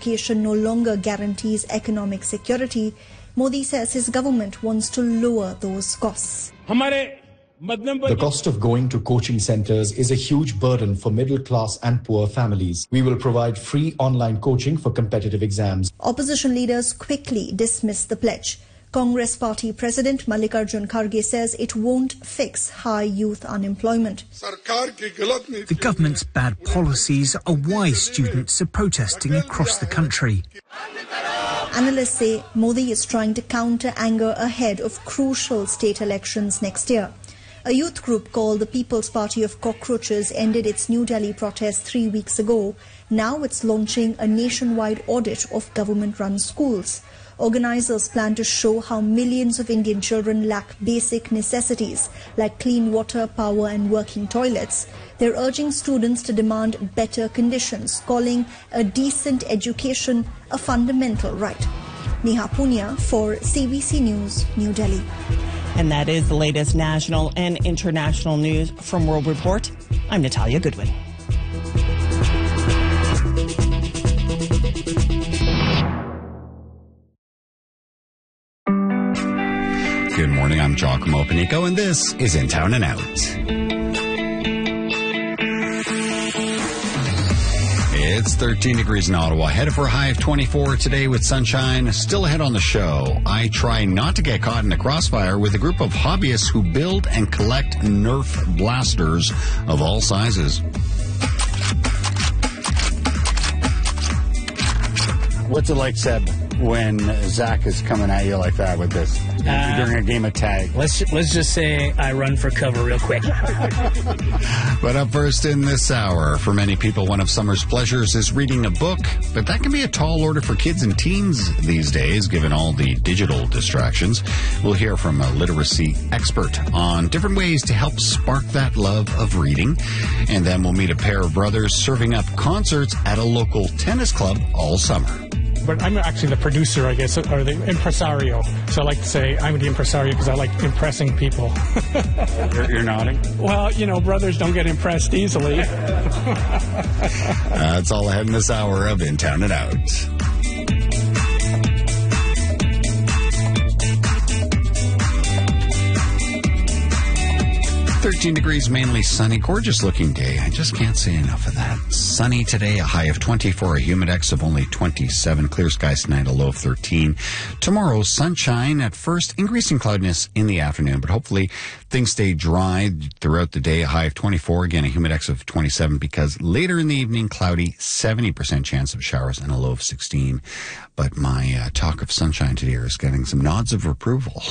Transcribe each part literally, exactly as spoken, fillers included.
education no longer guarantees economic security, Modi says his government wants to lower those costs. The cost of going to coaching centers is a huge burden for middle class and poor families. We will provide free online coaching for competitive exams. Opposition leaders quickly dismissed the pledge. Congress Party President Mallikarjun Kharge says it won't fix high youth unemployment. The government's bad policies are why students are protesting across the country. Analysts say Modi is trying to counter anger ahead of crucial state elections next year. A youth group called the People's Party of Cockroaches ended its New Delhi protest three weeks ago. Now it's launching a nationwide audit of government-run schools. Organizers plan to show how millions of Indian children lack basic necessities like clean water, power and working toilets. They're urging students to demand better conditions, calling a decent education a fundamental right. Neha Punia for C B C News, New Delhi. And that is the latest national and international news from World Report. I'm Natalia Goodwin. Good morning, I'm Giacomo Panico, and this is In Town and Out. It's thirteen degrees in Ottawa, headed for a high of twenty-four today with sunshine. Still ahead on the show, I try not to get caught in the crossfire with a group of hobbyists who build and collect Nerf blasters of all sizes. What's it like, Seb, when Zach is coming at you like that with this uh, during a game of tag? Let's let's just say I run for cover real quick. But up first in this hour, for many people, one of summer's pleasures is reading a book. But that can be a tall order for kids and teens these days, given all the digital distractions. We'll hear from a literacy expert on different ways to help spark that love of reading. And then we'll meet a pair of brothers serving up concerts at a local tennis club all summer. But I'm actually the producer, I guess, or the impresario. So I like to say I'm the impresario because I like impressing people. you're, you're nodding? Well, you know, brothers don't get impressed easily. That's all ahead in this hour of In Town and Out. thirteen degrees, mainly sunny, gorgeous looking day. I just can't say enough of that. Sunny today, a high of twenty-four, a humidex of only twenty-seven, clear skies tonight, a low of thirteen. Tomorrow, sunshine at first, increasing cloudiness in the afternoon, but hopefully things stay dry throughout the day, a high of twenty-four, again, a humidex of twenty-seven, because later in the evening, cloudy, seventy percent chance of showers and a low of sixteen. But my uh, talk of sunshine today is getting some nods of approval.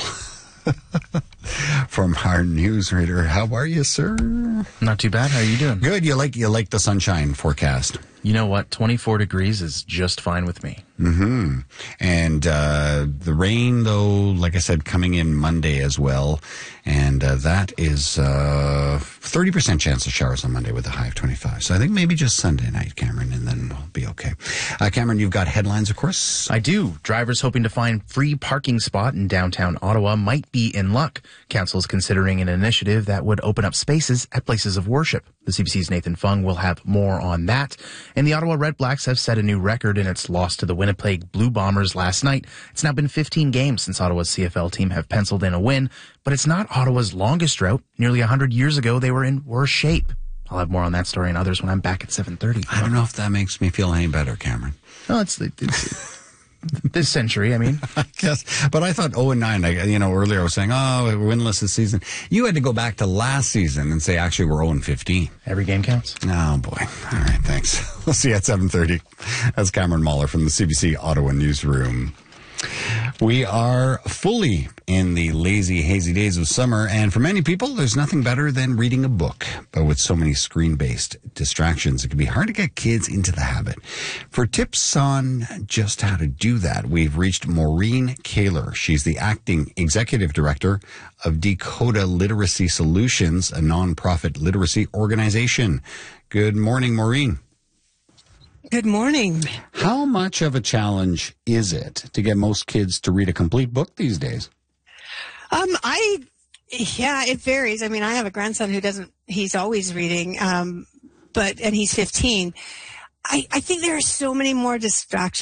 From our newsreader. How are you, sir? Not too bad. How are you doing? Good. You like you like the sunshine forecast? You know what? twenty-four degrees is just fine with me. Mm-hmm. And uh, the rain, though, like I said, coming in Monday as well. And uh, that is uh, thirty percent chance of showers on Monday with a high of twenty-five. So I think maybe just Sunday night, Cameron, and then we'll be okay. Uh, Cameron, you've got headlines, of course. I do. Drivers hoping to find free parking spot in downtown Ottawa might be in luck. Council is considering an initiative that would open up spaces at places of worship. The C B C's Nathan Fung will have more on that. And the Ottawa Red Blacks have set a new record in its loss to the Winnipeg Blue Bombers last night. It's now been fifteen games since Ottawa's C F L team have penciled in a win, but it's not Ottawa's longest drought. Nearly one hundred years ago, they were in worse shape. I'll have more on that story and others when I'm back at seven thirty. I don't know if that makes me feel any better, Cameron. Oh, it's, it's this century, I mean. I guess. But I thought oh and nine, I, you know, earlier I was saying, oh, we're winless this season. You had to go back to last season and say, actually, we're oh and fifteen. Every game counts. Oh, boy. All right, thanks. We'll see you at seven thirty. That's Cameron Mahler from the C B C Ottawa Newsroom. We are fully in the lazy, hazy days of summer, and for many people, there's nothing better than reading a book. But with so many screen-based distractions, it can be hard to get kids into the habit. For tips on just how to do that, we've reached Maureen Kaler. She's the acting executive director of Dakota Literacy Solutions, a nonprofit literacy organization. Good morning, Maureen. Good morning. How much of a challenge is it to get most kids to read a complete book these days? Um, I, yeah, it varies. I mean, I have a grandson who doesn't, he's always reading, um, but, and he's fifteen. I, I think there are so many more distractions